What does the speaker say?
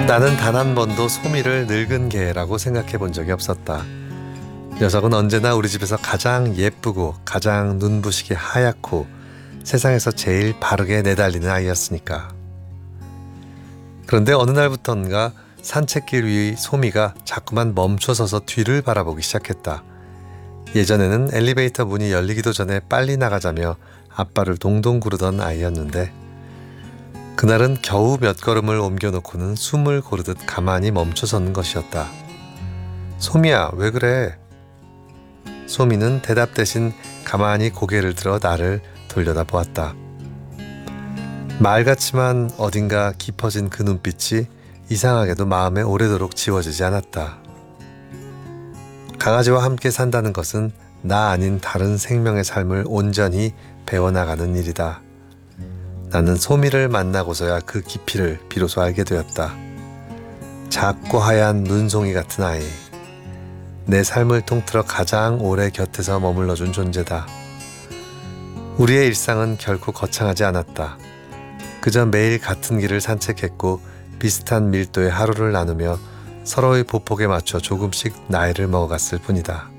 나는 단 한 번도 소미를 늙은 개라고 생각해 본 적이 없었다. 녀석은 언제나 우리 집에서 가장 예쁘고 가장 눈부시게 하얗고 세상에서 제일 바르게 내달리는 아이였으니까. 그런데 어느 날부턴가 산책길 위 소미가 자꾸만 멈춰서서 뒤를 바라보기 시작했다. 예전에는 엘리베이터 문이 열리기도 전에 빨리 나가자며 아빠를 동동 구르던 아이였는데 그날은 겨우 몇 걸음을 옮겨놓고는 숨을 고르듯 가만히 멈춰서는 것이었다. 소미야, 왜 그래? 소미는 대답 대신 가만히 고개를 들어 나를 돌려다 보았다. 말 같지만 어딘가 깊어진 그 눈빛이 이상하게도 마음에 오래도록 지워지지 않았다. 강아지와 함께 산다는 것은 나 아닌 다른 생명의 삶을 온전히 배워나가는 일이다. 나는 소미를 만나고서야 그 깊이를 비로소 알게 되었다. 작고 하얀 눈송이 같은 아이. 내 삶을 통틀어 가장 오래 곁에서 머물러준 존재다. 우리의 일상은 결코 거창하지 않았다. 그저 매일 같은 길을 산책했고 비슷한 밀도의 하루를 나누며 서로의 보폭에 맞춰 조금씩 나이를 먹어갔을 뿐이다.